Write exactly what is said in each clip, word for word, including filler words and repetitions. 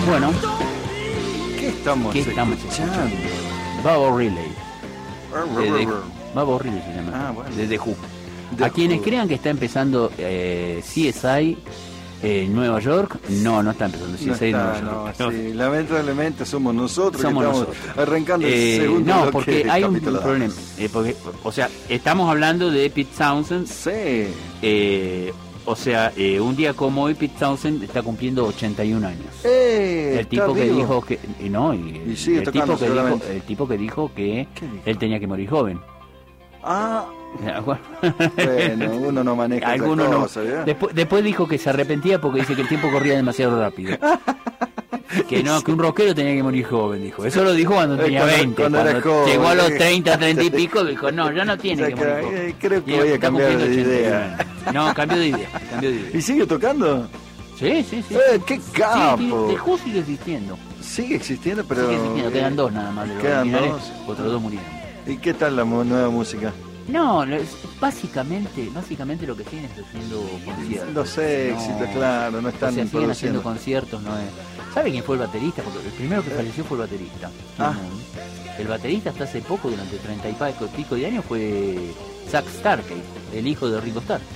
Bueno, ¿qué estamos, ¿qué estamos escuchando? Bubble Relay. Arr, De, arr, de, arr. Bubble Relay se llama. Ah, bueno. De The Who. The A quienes Who. crean que está empezando eh, C S I en Nueva York, no, no está empezando C No S I en está, Nueva no, York. sí, lamentablemente somos nosotros Somos que estamos nosotros. arrancando el Eh, segundo no, bloque porque del hay un capítulo dos. problema. Eh, porque, o sea, estamos hablando de Pete Townshend. Sí. Eh, o sea, eh, un día como hoy, Pete Townshend está cumpliendo ochenta y un años. Eh, El tipo está que vivo. dijo que y no y, Y sigue el tocando tipo que dijo, seguramente. el tipo que dijo que ¿Qué dijo? él tenía que morir joven. Ah, Bueno, bueno, uno no maneja algunos esas no. cosas, ¿verdad? Después, después dijo que se arrepentía porque dice que el tiempo corría demasiado rápido. Que no, que un rockero tenía que morir joven, dijo. Eso lo dijo cuando Eh, tenía cuando- veinte. cuando Cuando, era joven. llegó a los treinta, treinta y pico, dijo, no, ya no tiene O sea que que, morir joven. eh, creo que Y voy a está cambiar de cumpliendo idea. ochenta y uno años. No, cambió de idea, cambió de idea. ¿Y sigue tocando? Sí, sí, sí. Eh, ¡Qué Sí, capo! The Who sigue existiendo. Sigue existiendo, pero... Sigue existiendo, quedan dos nada más de los Quedan originales, dos. otros dos murieron. ¿Y qué tal la mu- nueva música? No, lo- es- básicamente, básicamente lo que siguen es haciendo conciertos. Los éxitos, No, claro, no o están sea, siguen produciendo. haciendo conciertos, no es. ¿Sabe quién fue el baterista? Porque el primero que falleció fue el baterista. Ah. El baterista hasta hace poco, durante treinta y pico, pico de años, fue Zack Starkey, el hijo de Ringo Starr.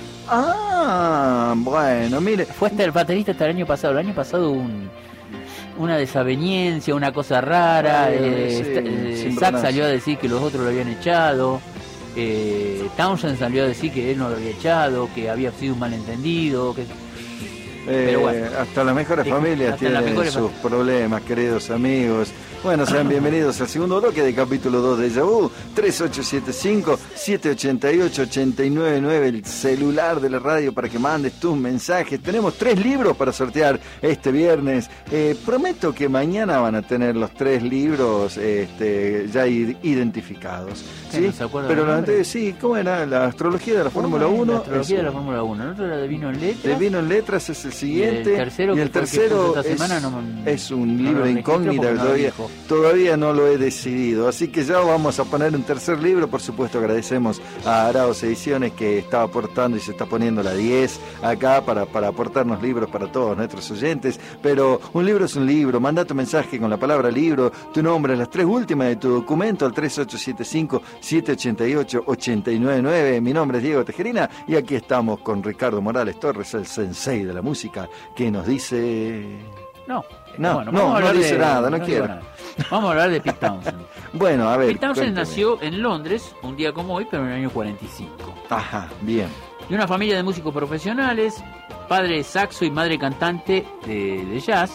Ah, bueno, mire. Fue hasta el baterista hasta el año pasado. El año pasado un, una desaveniencia, una cosa rara. Ah, eh, sí, esta- eh, sin Zack bronazo. salió a decir que los otros lo habían echado. Eh, Townshend salió a decir que él no lo había echado, que había sido un malentendido. Que... Eh, Pero bueno. hasta las mejores Sí, familias hasta las tienen mejores sus problemas, queridos amigos. Bueno, sean bienvenidos al segundo bloque de capítulo dos de Deja Vu. tres ocho siete cinco, siete ocho ocho, ocho nueve nueve, el celular de la radio para que mandes tus mensajes. Tenemos tres libros para sortear este viernes. Eh, prometo que mañana van a tener los tres libros este, ya i- identificados. ¿sí? ¿No se acuerda Pero del lo nombre? antes, sí, ¿cómo era? La astrología de la Fórmula Uno es uno. La astrología de la eso. Fórmula uno. El otro era de vino en letras. De vino en letras es el siguiente. Y el tercero y el que fue el que tercero puso esta es, semana no- es un no libro lo de registro incógnita porque que no lo todavía, dijo. todavía no lo he decidido. Así que ya vamos a poner un tercer libro. Por supuesto, agradecemos a Araos Ediciones que está aportando y se está poniendo la diez acá para, para aportarnos libros para todos nuestros oyentes. Pero un libro es un libro. Manda tu mensaje con la palabra libro, tu nombre, las tres últimas de tu documento al tres ocho siete cinco, siete ocho ocho, ocho nueve nueve. Mi nombre es Diego Tejerina y aquí estamos con Ricardo Morales Torres, el sensei de la música, que nos dice... No, No, bueno, no, vamos a no hablar dice de- nada, no digo quiero. nada. Vamos a hablar de Pete Townshend. Bueno, a ver. Pete Townshend cuénteme. nació en Londres, un día como hoy, pero en el año cuarenta y cinco. Ajá, bien. De una familia de músicos profesionales, padre saxo y madre cantante de, de jazz,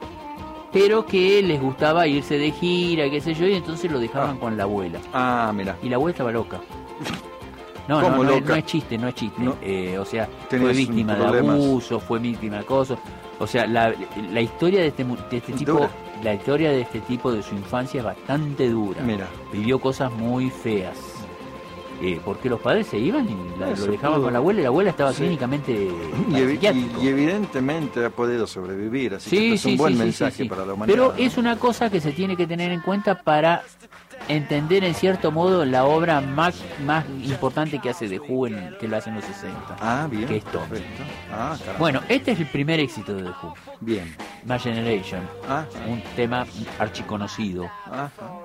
pero que les gustaba irse de gira, qué sé yo, y entonces lo dejaban Ah. con la abuela. Ah, mira. Y la abuela estaba loca. No, ¿Cómo no, no, es- loca? no es chiste, no es chiste. No. Eh, o sea, Tenés fue víctima un de problemas. abuso, fue víctima de cosas. O sea, la, la historia de este, mu- de este tipo, Dura. la historia de este tipo de su infancia es bastante dura. Mira. Vivió cosas muy feas. Eh, porque los padres se iban y la- Eso lo dejaban pudo. con la abuela y la abuela estaba Sí. clínicamente Y, evi- psiquiátrico. y- y evidentemente ha podido sobrevivir, así que Sí, esto es sí, un buen sí, sí, mensaje sí, sí. para la humanidad. Pero ¿no? es una cosa que se tiene que tener en cuenta para entender en cierto modo la obra más, más importante que hace The Who, en, que lo hace en los sesenta. Ah, bien. que es Tommy. Perfecto. Ah, caramba. Bueno, este es el primer éxito de The Who, Bien. My Generation, Ah, un tema archiconocido. ah,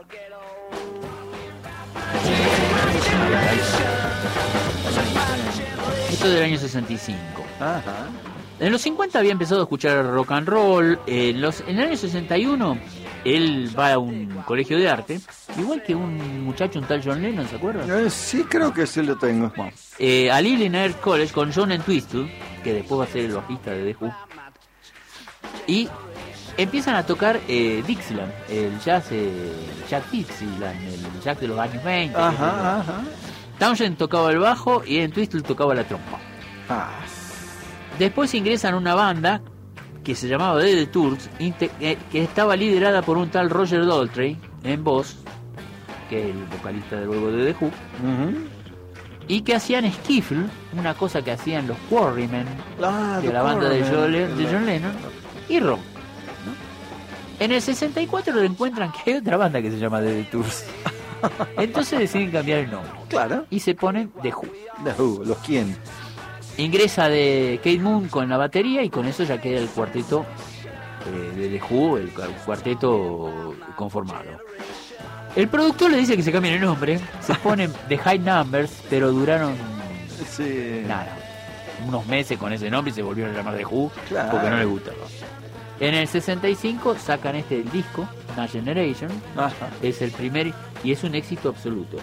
Esto es del año sesenta y cinco. ah, ajá. En los cincuenta había empezado a escuchar rock and roll. En, los, en el año sesenta y uno él va a un colegio de arte, igual que un muchacho, un tal John Lennon, ¿se acuerdan? Eh, sí, creo que sí lo tengo. Bueno, eh, a Lillian Air College con John Entwistle, que después va a ser el bajista de The Who, y empiezan a tocar eh, Dixieland, el jazz, eh, Jack Dixieland, el jazz de los años veinte. Ajá, ajá. Townshend tocaba el bajo y Entwistle tocaba la trompa. Ah, Después ingresan a una banda que se llamaba The Tours, que estaba liderada por un tal Roger Daltrey en voz, que es el vocalista de luego de The Who, uh-huh. y que hacían skiffle, una cosa que hacían los Quarrymen Ah, de The la banda de Quarrymen. John, Le- de John Lennon, y rock. ¿no? En el sesenta y cuatro encuentran que hay otra banda que se llama The Tours. Entonces deciden cambiar el nombre Claro. y se ponen The Who. The Who, ¿los quién? Ingresa de Kate Moon con la batería y con eso ya queda el cuarteto eh, de The Who, el cuarteto conformado. El productor le dice que se cambien el nombre, se ponen The High Numbers, pero duraron sí. nada, unos meses con ese nombre y se volvieron a llamar The Who, claro. porque no les gustaba. En el sesenta y cinco sacan este disco, Una Generation, Ajá. es el primer y es un éxito absoluto.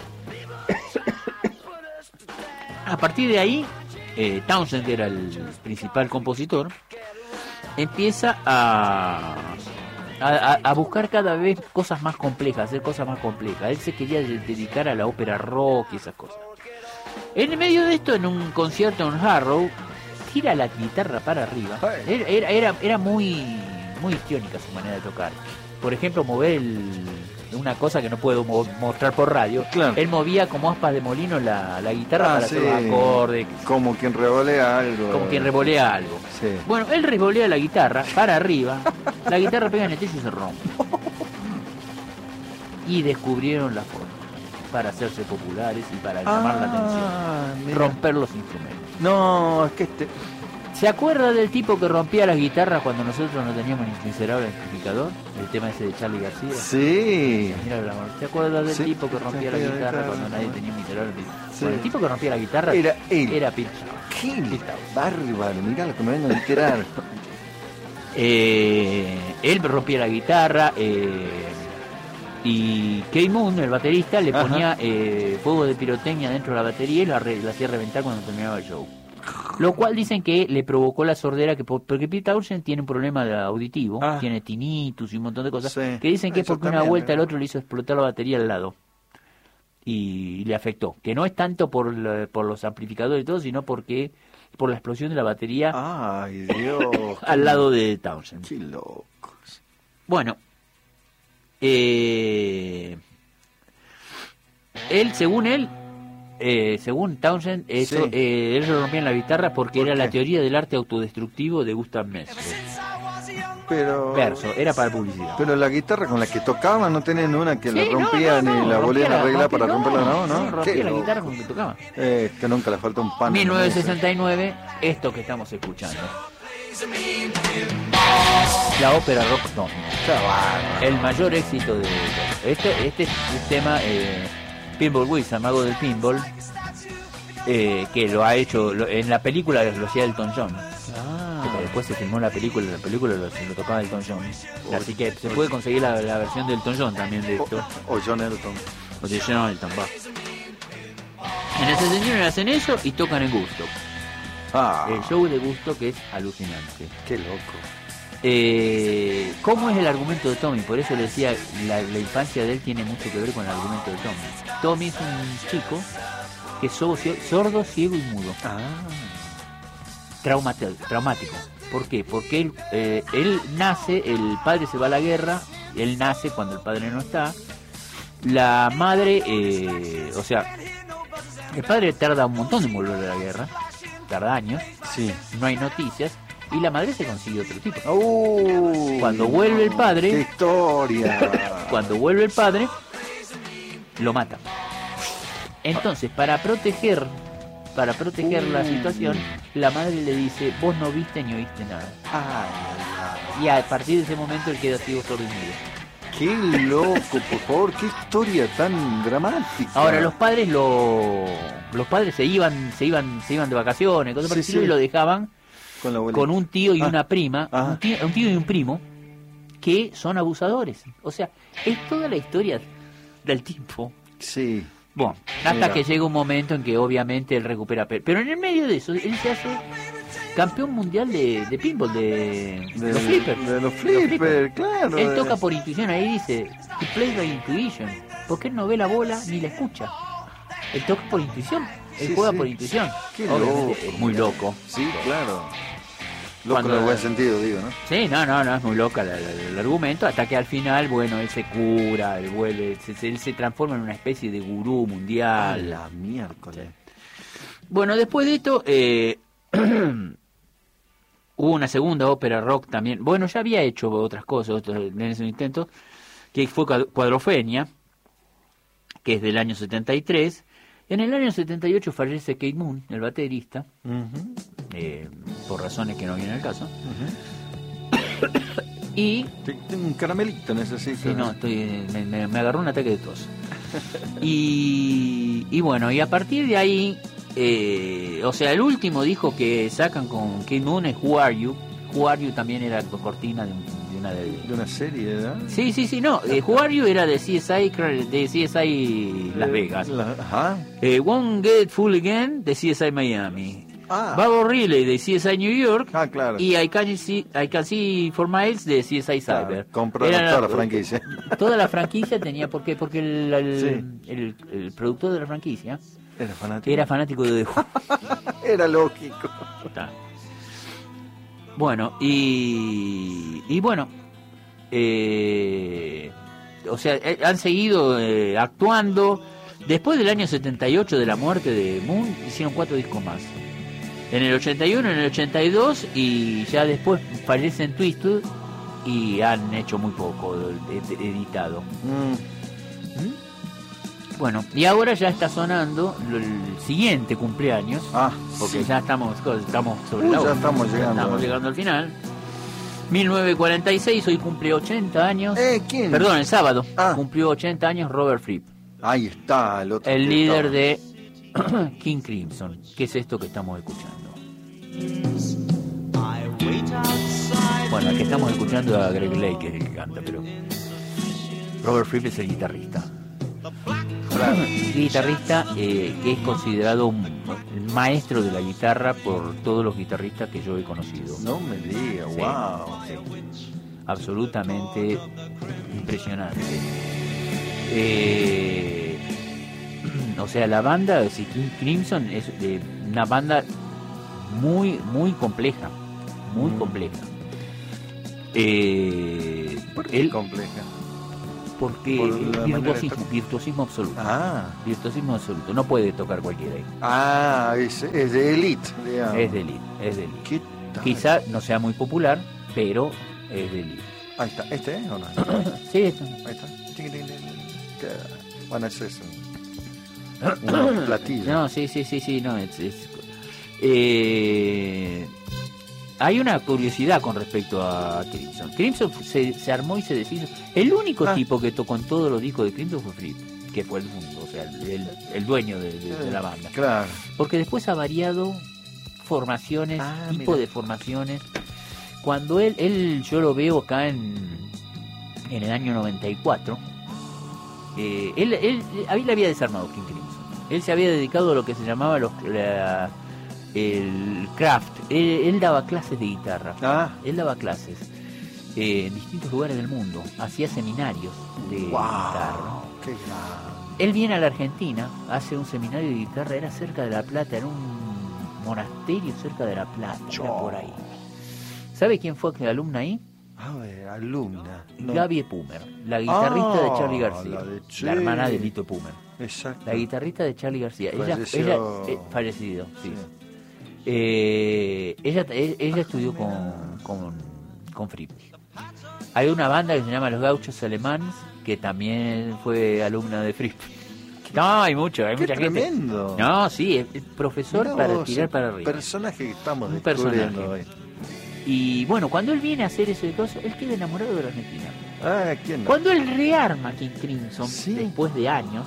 A partir de ahí, eh, Townshend, que era el principal compositor, empieza a, a, a buscar cada vez cosas más complejas, hacer cosas más complejas. Él se quería dedicar a la ópera rock y esas cosas. En el medio de esto, en un concierto en Harrow, tira la guitarra para arriba. Era, era, era, era muy, muy histriónica su manera de tocar. Por ejemplo, mover el, una cosa que no puedo mo- mostrar por radio. Claro. Él movía como aspas de molino la, la guitarra Ah, para sí. hacer los acordes. Como quien revolea algo. Como quien revolea algo. Sí. Bueno, él revolea la guitarra para arriba, la guitarra pega en el techo y se rompe. Y descubrieron la forma para hacerse populares y para llamar la atención. Ah, mira. Romper los instrumentos. No, es que este... ¿Se acuerda del tipo que rompía las guitarras cuando nosotros no teníamos ni miserable amplificador? El tema ese de Charlie García. Sí. Mira, ¿se acuerda del Sí, tipo que rompía la rompía la guitarra guitarra, cuando nadie ¿no? tenía un miserable amplificador? Sí. Bueno, el tipo que rompía la guitarra Era él. Era Pete Townshend. ¡Qué Pete Townshend. bárbaro! Mirá lo que me vengo a enterar. Eh, él rompía la guitarra eh, y Keith Moon, el baterista, le Ajá. ponía eh, fuego de pirotecnia dentro de la batería y la, re- la hacía reventar cuando terminaba el show. Lo cual dicen que le provocó la sordera, que po- porque Pete Townshend tiene un problema de auditivo, Ah. tiene tinnitus y un montón de cosas, Sí. que dicen que es Eso porque una también, vuelta ¿eh? al otro le hizo explotar la batería al lado y le afectó. Que no es tanto por, la- por los amplificadores y todo, sino porque por la explosión de la batería Ay, Dios. al lado de Townshend. Qué locos. Bueno, eh, él, según él, eh, según Townshend, eso, Sí. eh, él rompía la guitarra porque ¿Por era la qué? teoría del arte autodestructivo de Gustav Messer. Pero... Verso, era para publicidad. Pero la guitarra con la que tocaban no tenían una que Sí, la no, rompían no, no, y la rompía volvían a arreglar rompía- para romperla, no, ¿no? rompía Qué la loco. guitarra con que tocaba. Eh, que nunca le falta un pan. mil novecientos sesenta y nueve, esto que estamos escuchando. La ópera rock no. El mayor éxito de este este es un tema eh, Pinball Wizard, mago del pinball, eh, que lo ha hecho lo- en la película lo hacía Elton John. Porque después se filmó la película, la película lo, lo tocaba Elton John. Así que se puede conseguir la, la versión de Elton John también de esto. O, o John Elton. O de John Elton, va. En el sesenta y uno hacen eso y tocan en Gusto. Ah, El show de Gusto, que es alucinante. qué loco. Eh, ¿Cómo es el argumento de Tommy? Por eso le decía, la, la infancia de él tiene mucho que ver con el argumento de Tommy. Tommy es un chico que es sordo, sordo, ciego y mudo. Ah, Traumati- traumático. ¿Por qué? Porque él, eh, él nace, el padre se va a la guerra, él nace cuando el padre no está. La madre, eh, o sea, el padre tarda un montón en volver de la guerra, tarda años, sí. no hay noticias, y la madre se consigue otro tipo. Uh, Cuando vuelve el padre- ¡Qué historia! Cuando vuelve el padre, lo mata. Entonces, para proteger, para proteger la situación, la madre le dice, vos no viste ni oíste nada. Ay, Y a partir de ese momento él queda ciego, sordo y mudo. qué loco, por favor, qué historia tan dramática. Ahora los padres lo, los padres se iban, se iban, se iban de vacaciones, cosas por el Sí, estilo, sí. y lo dejaban con, la abuelita. con un tío y Ah, una prima, ah. un tío, un tío y un primo, que son abusadores. O sea, es toda la historia del tipo. Sí. Bueno, hasta Mira. que llega un momento en que obviamente él recupera. pe- Pero en el medio de eso, él se hace campeón mundial de, de pinball, de, De los flippers. De los flippers, claro. Él de- toca por intuición, ahí dice, he plays by intuition, porque él no ve la bola ni la escucha. Él toca por intuición, él Sí, juega sí. por intuición. Qué Obviamente, loco. es muy loco. Sí, claro. Loco Cuando- en el buen sentido, digo, ¿no? Sí, no, no, no, es muy loca la- la- el argumento, hasta que al final, bueno, él se cura, él vuelve, se, se- él se transforma en una especie de gurú A mundial. la miércoles. Bueno, después de esto, eh, hubo una segunda ópera rock también. Bueno, ya había hecho otras cosas otros, en ese intento, que fue Cuad- Cuadrofenia, que es del año setenta y tres. En el año setenta y ocho fallece Keith Moon, el baterista, Ujú, eh, por razones que no vienen al caso. ujú. Y... Tengo un caramelito, necesito. Sí, no, estoy, me, me, me agarró un ataque de tos. y, y bueno, y a partir de ahí, eh, o sea, el último disco que sacan con Kid Moon es Who Are You. Who Are You también era cortina de, de una de... de una serie, ¿verdad? Sí, sí, sí, no. Eh, Who Are You era de C S I, de C S I Las Vegas. La, ajá. Eh, Won't Get Full Again de C S I Miami. Ah. Babo Riley de C S I New York. Ah, claro. Y I Can See, I Can See For Miles de C S I Cyber. Claro, compraron Era toda la franquicia. Toda la franquicia tenía, ¿por qué? Porque el, el, Sí. el, el productor de la franquicia Era fanático. era fanático de The Who. Era lógico. Está. Bueno, y, y bueno, eh, o sea, eh, han seguido eh, actuando. Después del año setenta y ocho de la muerte de Moon, hicieron cuatro discos más. En el ochenta y uno, en el ochenta y dos, y ya después fallecen Twisted y han hecho muy poco ed- editado. Mm. ¿Mm? Bueno, y ahora ya está sonando lo- el siguiente cumpleaños, Ah, porque sí. ya estamos, estamos sobre Uh, la ya hora. estamos llegando. Estamos llegando al final. mil novecientos cuarenta y seis, hoy cumple ochenta años. Eh, ¿quién? Perdón, el sábado Ah. cumplió ochenta años Robert Fripp, Ahí está, el otro. el que líder estaba. de King Crimson. ¿Qué es esto que estamos escuchando? Bueno, el que estamos escuchando es a Greg Lake, que es el que canta, pero Robert Fripp es el guitarrista. Guitarrista eh, que es considerado un, el maestro de la guitarra por todos los guitarristas que yo he conocido. No me diga, Sí, wow. sí. Absolutamente impresionante. Eh, o sea, la banda, si King Crimson es eh, una banda muy, muy compleja, muy Mm. compleja. Eh, ¿Por qué él- compleja? porque por la manera de virtuosismo, tocar. virtuosismo absoluto. Ah, Virtuosismo absoluto. No puede tocar cualquiera ahí. ah es, es de elite, digamos. Es de elite, es de elite. ¿Qué tal? Quizá no sea muy popular, pero es de elite. Ahí está, ¿este es o no? Sí, esto. Ahí está. Ting, ting, ting, ting. ¿Qué? Bueno, eso es un, una platilla. No, sí, sí, sí, sí, no, es, es- eh, hay una curiosidad con respecto a Crimson. Crimson se, se armó y se deshizo. El único Ah. tipo que tocó en todos los discos de Crimson fue Fripp, que fue el mundo, o sea, el, el- el dueño de, de- de la banda. Claro. Porque después ha variado formaciones, Ah, tipo mira. de formaciones. Cuando él, él yo lo veo acá en, en el año noventa y cuatro, eh, él, él, a mí le había desarmado King Crimson. Él se había dedicado a lo que se llamaba los, la- el craft. Él, él daba clases de guitarra. Ah, Él daba clases eh, en distintos lugares del mundo. Hacía seminarios de wow. guitarra. Qué grande. Él viene a la Argentina, hace un seminario de guitarra, era cerca de La Plata, en un monasterio cerca de La Plata, era Yo. por ahí. ¿Sabe quién fue alumna ahí? A ver, alumna. No. Gaby Pumer, la guitarrista Ah, de Charlie García, la de la, Che. hermana de Lito Pumer, Exacto. la guitarrista de Charlie García. Ella, Falleció. ella eh, fallecido, sí. Sí. Eh, ella, e- ella estudió con, con, con Fripp. Hay una banda que se llama Los Gauchos Alemanes, que también fue alumna de Fripp. No, hay mucho, hay Qué mucha gente. tremendo. No, sí, es el profesor Mirá para vos, tirar el para arriba. personaje que estamos Un descubriendo personaje. hoy. Y bueno, cuando él viene a hacer ese cosa, él queda enamorado de la Argentina. Ah, ¿quién no? Cuando él rearma King Crimson, Sí. después de años,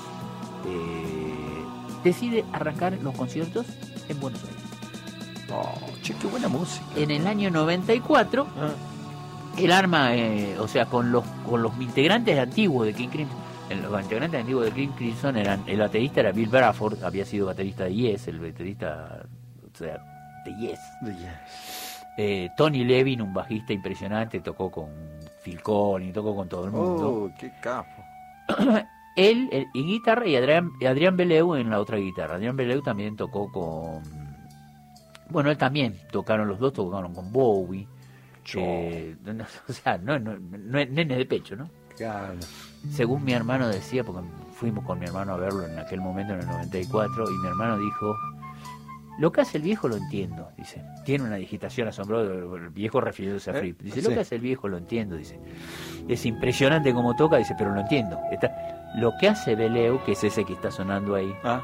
eh, decide arrancar los conciertos en Buenos Aires. Oh, che, qué buena música. En el año noventa y cuatro, Ah, él arma, eh, o sea, con los con los integrantes antiguos de King Crimson. eh, Los integrantes antiguos de King Crimson eran, el baterista era Bill Bruford, había sido baterista de Yes, el baterista, o sea, de Yes. de Yes. Eh, Tony Levin, un bajista impresionante, tocó con Phil Collins, tocó con todo el mundo. Oh, qué capo. Él, él en guitarra y Adrián, Adrián Beleu en la otra guitarra. Adrián Beleu también tocó con... Bueno, él también, tocaron los dos, tocaron con Bowie. Yo. Eh, no, o sea, no, no, no es nene de pecho, ¿no? Claro. Según mi hermano decía, porque fuimos con mi hermano a verlo en aquel momento, en el noventa y cuatro, y mi hermano dijo, lo que hace el viejo lo entiendo, dice. Tiene una digitación asombrosa, el viejo refiriéndose a ¿Eh? Fripp. Dice, lo Sí. que hace el viejo lo entiendo, dice. Es impresionante como toca, dice, pero lo entiendo. Está... Lo que hace Beleu, que es ese que está sonando ahí, Ah.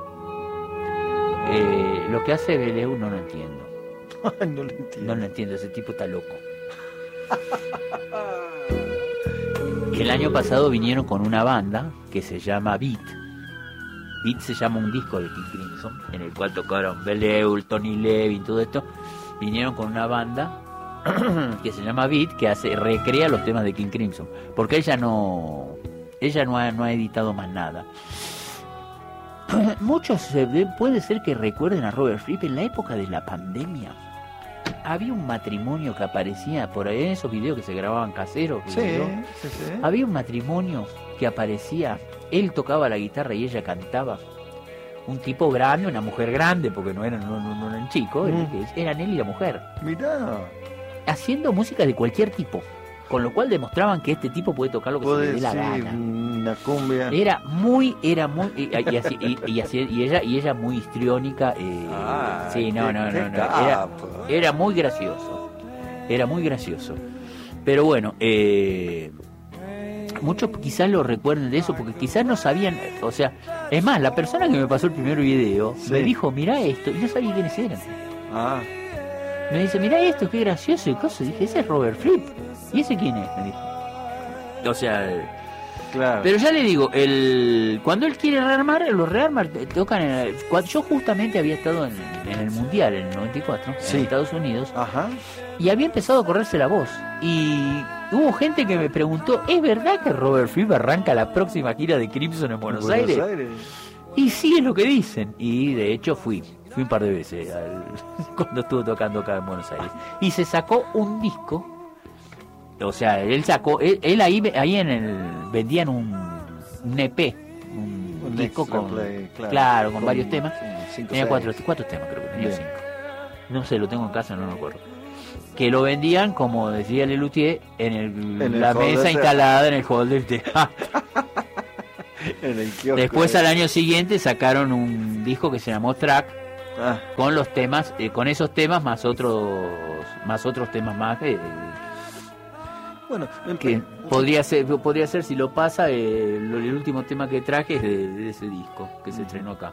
eh, lo que hace Beleu no lo entiendo. no lo entiendo. No lo entiendo, ese tipo está loco. El año pasado vinieron con una banda que se llama Beat. Beat se llama un disco de King Crimson, en el cual tocaron Beleul, Tony Levin, todo esto. Vinieron con una banda que se llama Beat, que hace recrea los temas de King Crimson, porque ella no ella no ha, no ha editado más nada. Muchos eh, puede ser que recuerden a Robert Fripp en la época de la pandemia. Había un matrimonio que aparecía por ahí en esos videos que se grababan caseros. Sí, sí, sí. Había un matrimonio que aparecía, él tocaba la guitarra y ella cantaba. Un tipo grande, una mujer grande, porque no eran, no, no, no eran chicos, mm. eran él y la mujer. Mirá. Haciendo música de cualquier tipo. Con lo cual demostraban que este tipo puede tocar lo que se le dé la gana. Una cumbia. Era muy, era muy, y, y, así, y, y, así, y ella, y ella muy histriónica. Eh, ah, sí, no, qué, no, qué no, no. Era, era muy gracioso. Era muy gracioso. Pero bueno, eh, muchos quizás lo recuerden de eso, porque quizás no sabían, o sea, es más, la persona que me pasó el primer video sí. me dijo, mirá esto, y no sabía quiénes eran. Ah. Me dice, mirá esto, qué gracioso y cosas. Dije, ese es Robert Fripp. ¿Y ese quién es? Me dijo. O sea, claro. Pero ya le digo, el cuando él quiere rearmar, los rearmar tocan en el, yo justamente había estado en, en el Mundial en el noventa y cuatro, sí. en Estados Unidos. Ajá. Y había empezado a correrse la voz. Y hubo gente que me preguntó, ¿es verdad que Robert Fripp arranca la próxima gira de Crimson en Buenos, Buenos Aires? Aires? Y sí, es lo que dicen. Y de hecho fui. Fui un par de veces al, cuando estuvo tocando acá en Buenos Aires. Y se sacó un disco. O sea, él sacó... Él, él ahí ahí en el vendían un, un E P. Un, un disco con... Play, claro, claro, con, con varios temas. Cinco, tenía cuatro, cuatro temas, creo que tenía Bien. cinco. No sé, lo tengo en casa, no me acuerdo. Que lo vendían, como decía Lelutier, en, el, en el la mesa instalada en el hall del teatro. En el kiosco. Después al año siguiente sacaron un disco que se llamó Track. Ah. Con los temas, eh, con esos temas más otros, más otros temas más eh, bueno, que en... podría ser, podría ser si lo pasa eh, el, el último tema que traje es de, de ese disco que se estrenó acá.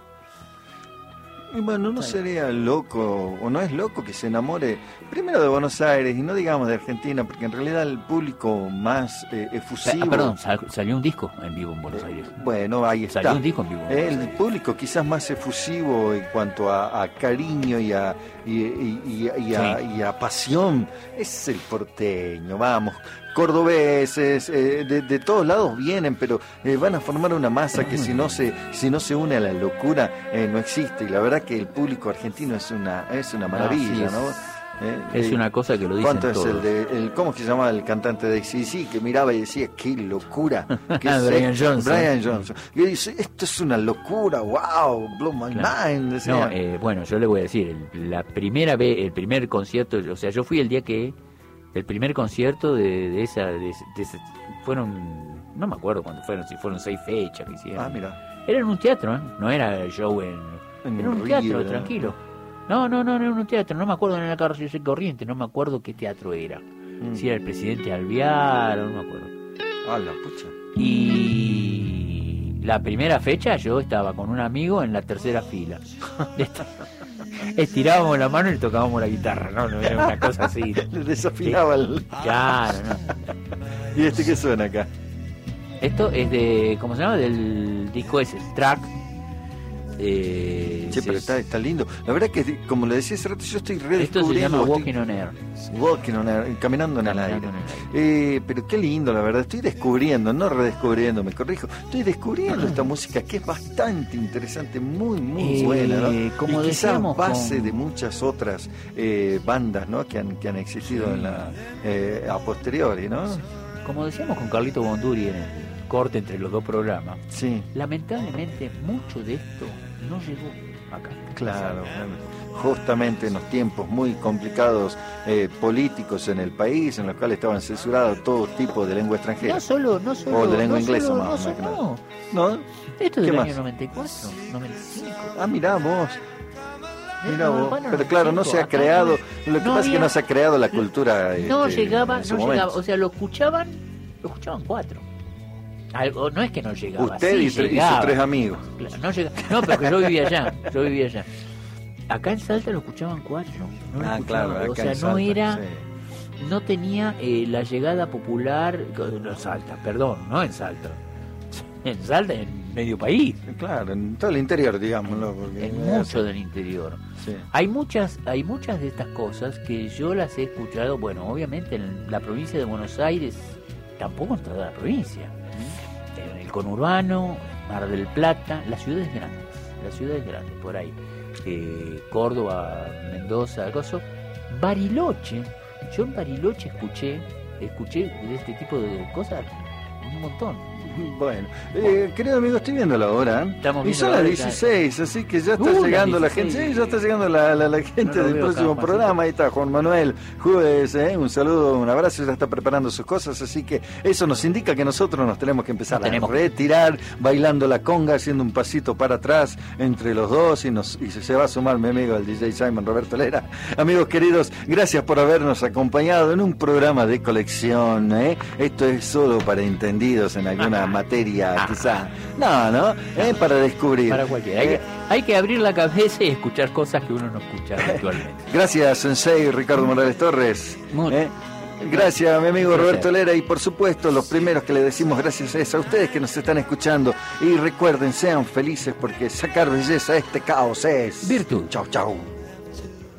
Y bueno, no sería loco, o no es loco que se enamore primero de Buenos Aires y no digamos de Argentina, porque en realidad el público más eh, efusivo... Ah, perdón, sal, salió un disco en vivo en Buenos Aires. Bueno, ahí está. Salió un disco en vivo en Buenos El Aires. público quizás más efusivo en cuanto a, a cariño y a, y, y, y, y, a, sí. y a pasión es el porteño, vamos... cordobeses, eh, de, de todos lados vienen, pero eh, van a formar una masa que si no se si no se une a la locura eh, no existe. Y la verdad que el público argentino es una es una maravilla, ¿no? Eh, es eh, una cosa que lo dicen ¿Cuánto todos? es el de el cómo es que se llama el cantante de A C D C que miraba y decía qué locura? ¿Qué es Brian Johnson. Brian Johnson. Y dice esto es una locura, wow, blow my claro. mind. Decía. No, eh, bueno, yo le voy a decir, el, la primera vez, el primer concierto, o sea, yo fui el día que el primer concierto de, de esa, de, de esa, fueron, no me acuerdo cuándo fueron, si fueron seis fechas que hicieron. Ah, mira. Era en un teatro, ¿eh? No era el show en, en era un Río, teatro, ¿no? Tranquilo. No, no, no, no era un teatro, no me acuerdo, en la calle Corriente, no me acuerdo qué teatro era. Mm. Si era el presidente Alvear, no me acuerdo. Ah, la pucha. Y la primera fecha yo estaba con un amigo en la tercera fila. Estirábamos la mano y tocábamos la guitarra, no, no era una cosa así. Le desafinaba el... Claro, no. ¿Y este qué suena acá? Esto es de, ¿cómo se llama? Del disco ese, Track. Eh, che, pero está, está lindo. La verdad que, como le decía hace rato, yo estoy redescubriendo. Esto se llama estoy... Walking on Air. Walking on Air, caminando en el aire. Eh, pero qué lindo, la verdad. Estoy descubriendo, no redescubriendo, me corrijo. Estoy descubriendo esta música que es bastante interesante, muy, muy eh, buena, ¿no? Como y quizás base con... de muchas otras eh, bandas, ¿no? Que han, que han existido sí. en la, eh, a posteriori, ¿no? Como decíamos con Carlito Bonduri en el corte entre los dos programas. Sí. Lamentablemente, mucho de esto no llegó acá. Claro, justamente en los tiempos muy complicados eh, políticos en el país, en los cuales estaban censurados todo tipo de lengua extranjera. No solo, no solo. O de lengua no inglesa solo, más. No, más no. no. Esto es del más? año noventa y cuatro, noventa y cinco. Ah, mirá vos. Mirá no, vos. bueno, Pero claro, no se ha creado. No, lo que no pasa había, es que no se ha creado la cultura. No este, llegaba, no momento. llegaba. O sea, lo escuchaban, lo escuchaban cuatro. Algo, no es que no llegaba. Usted sí y, tre- y llegaba. sus tres amigos. Claro, no, llegaba, no, pero que yo vivía allá. Yo vivía allá. Acá en Salta lo escuchaban cuatro. No lo ah, escuchaban, claro. Acá o sea, en no Salta, era. Sí. no tenía eh, la llegada popular, no en Salta, perdón, no en Salta, en Salta, en medio país. Claro, en todo el interior, digámoslo. Porque En mucho del interior. Sí. Hay muchas, hay muchas de estas cosas que yo las he escuchado, bueno, obviamente en la provincia de Buenos Aires, tampoco en toda la provincia, en el conurbano, Mar del Plata, las ciudades grandes, las ciudades grandes, por ahí, eh, Córdoba, Mendoza, Gozo, Bariloche. Yo en Bariloche escuché, escuché de este tipo de cosas un montón. Bueno, eh, querido amigo, estoy viendo la hora. ¿eh? Estamos Y viendo son la las hora, dieciséis, así que ya está Uh, llegando la las gente. dieciséis. Sí, ya está llegando la, la, la gente No lo del veo próximo acá, programa. Juancito. Ahí está Juan Manuel Judes, ¿eh? Un saludo, un abrazo. Ya está preparando sus cosas, así que eso nos indica que nosotros nos tenemos que empezar Nos a tenemos- retirar, bailando la conga, haciendo un pasito para atrás entre los dos. Y, nos, y se va a sumar mi amigo, el D J Simon Roberto Lera. Amigos queridos, gracias por habernos acompañado en un programa de colección. ¿eh? Esto es solo para entendidos en alguna materia, quizá. No, ¿no? ¿Eh? Para descubrir. Para cualquiera. Hay, Eh, que, hay que abrir la cabeza y escuchar cosas que uno no escucha habitualmente. Gracias, Sensei Ricardo Morales Torres. Muy- ¿eh? Gracias, mi amigo Un placer. Roberto Lera. Y por supuesto, los primeros que le decimos gracias es a ustedes que nos están escuchando. Y recuerden, sean felices porque sacar belleza a este caos es Virtud. Chau, chau.